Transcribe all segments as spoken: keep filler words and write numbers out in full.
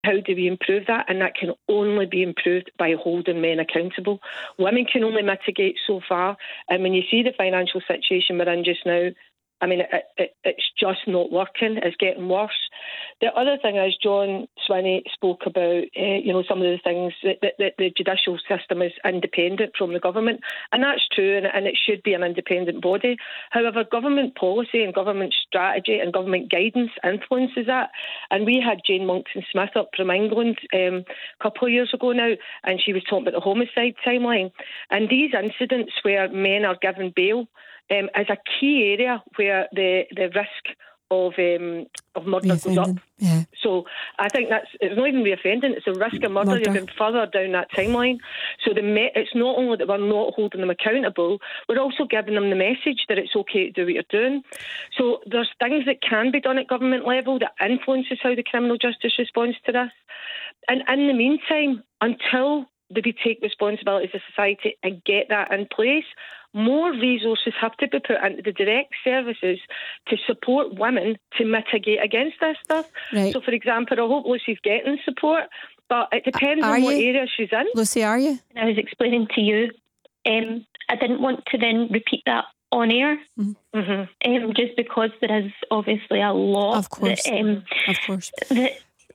How do we improve that? And that can only be improved by holding men accountable. Women can only mitigate so far. And when you see the financial situation we're in just now, I mean, it, it, it's just not working. It's getting worse. The other thing is, John Swinney spoke about, uh, you know, some of the things that, that, that the judicial system is independent from the government. And that's true, and, and it should be an independent body. However, government policy and government strategy and government guidance influences that. And we had Jane Monckton-Smith up from England um, a couple of years ago now, and she was talking about the homicide timeline. And these incidents where men are given bail Um, is a key area where the, the risk of um, of murder goes up. Yeah. So I think that's it's not even reoffending; it's a risk of murder. Murder. You're going further down that timeline. So the me- it's not only that we're not holding them accountable, we're also giving them the message that it's okay to do what you're doing. So there's things that can be done at government level that influences how the criminal justice responds to this. And in the meantime, until we take responsibility as a society and get that in place, more resources have to be put into the direct services to support women to mitigate against this stuff. Right. So, for example, I hope Lucy's getting support, but it depends are on what you? area she's in. Lucy, are you? I was explaining to you, um, I didn't want to then repeat that on air, mm-hmm. um, just because there is obviously a lot. Of course, that, um, of course. That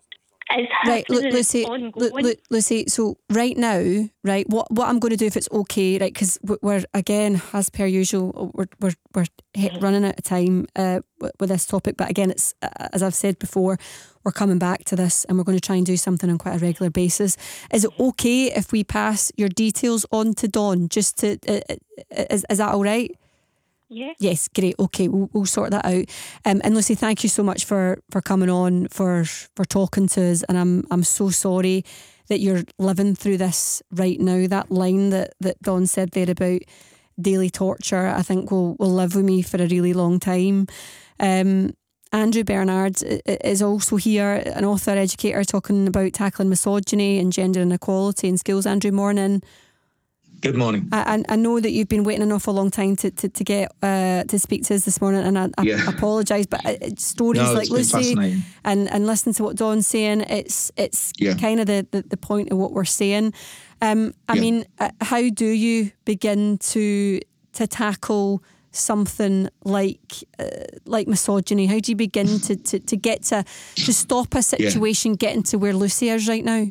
is right, Lu- Lucy, ongoing. Lu- Lu- Lucy. So right now, right, what what I'm going to do, if it's okay, right, because we're again, as per usual, we're we're we're running out of time uh, with this topic. But again, it's uh, as I've said before, we're coming back to this, and we're going to try and do something on quite a regular basis. Is it okay if we pass your details on to Dawn? Just to uh, is is that all right? Yeah. Yes, great. Okay, we'll, we'll sort that out. Um, and Lucy, thank you so much for, for coming on, for for talking to us. And I'm I'm so sorry that you're living through this right now. That line that, that Dawn said there about daily torture, I think will will live with me for a really long time. Um, Andrew Bernard is also here, an author, educator, talking about tackling misogyny and gender inequality in schools. Andrew, morning. Good morning. I, I know that you've been waiting an awful long time to, to, to get uh, to speak to us this morning, and I, I yeah. apologise, but stories no, like Lucy and, and listening to what Dawn's saying, it's it's yeah. kind of the, the, the point of what we're saying. Um, I yeah. mean, uh, how do you begin to to tackle something like uh, like misogyny? How do you begin to, to, to get to to stop a situation yeah. getting to where Lucy is right now?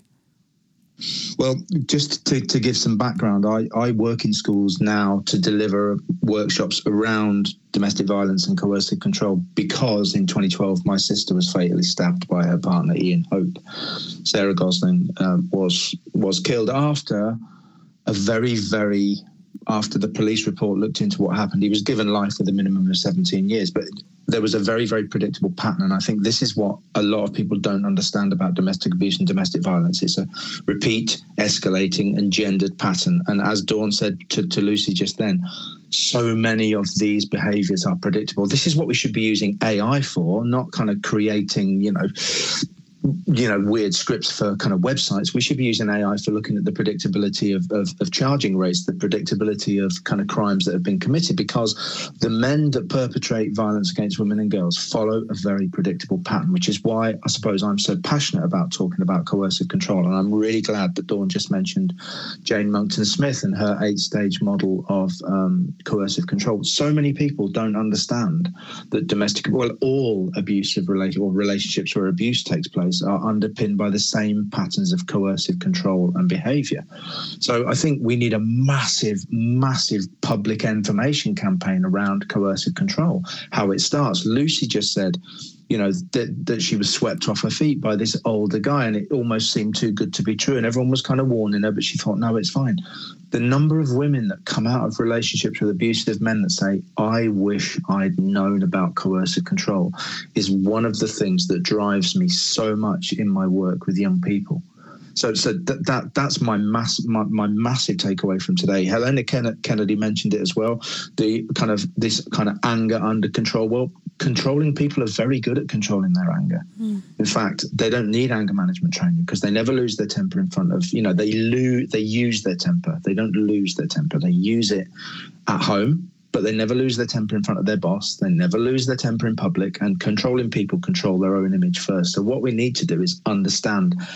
Well, just to, to give some background, I, I work in schools now to deliver workshops around domestic violence and coercive control because in twenty twelve my sister was fatally stabbed by her partner Ian Hope. Sarah Gosling um, was was killed after a very, very, after the police report looked into what happened. He was given life with a minimum of seventeen years, but there was a very, very predictable pattern. And I think this is what a lot of people don't understand about domestic abuse and domestic violence. It's a repeat, escalating and gendered pattern. And as Dawn said to, to Lucy just then, so many of these behaviours are predictable. This is what we should be using A I for, not kind of creating, you know, you know, weird scripts for kind of websites. We should be using A I for looking at the predictability of, of, of charging rates, the predictability of kind of crimes that have been committed, because the men that perpetrate violence against women and girls follow a very predictable pattern, which is why I suppose I'm so passionate about talking about coercive control. And I'm really glad that Dawn just mentioned Jane Monckton-Smith and her eight-stage model of um, coercive control. So many people don't understand that domestic, well, all abusive related or relationships where abuse takes place are underpinned by the same patterns of coercive control and behaviour. So I think we need a massive, massive public information campaign around coercive control, how it starts. Lucy just said, you know, that, that she was swept off her feet by this older guy, and it almost seemed too good to be true. And everyone was kind of warning her, but she thought, no, it's fine. The number of women that come out of relationships with abusive men that say, I wish I'd known about coercive control, is one of the things that drives me so much in my work with young people. So, so that, that that's my mass my, my massive takeaway from today. Helena Ken- Kennedy mentioned it as well. The kind of this kind of anger under control. Well, controlling people are very good at controlling their anger. Mm. In fact, they don't need anger management training because they never lose their temper in front of, you know, they lose, they use their temper. They don't lose their temper. They use it at home but they never lose their temper in front of their boss. They never lose their temper in public, and controlling people control their own image first. So what we need to do is understand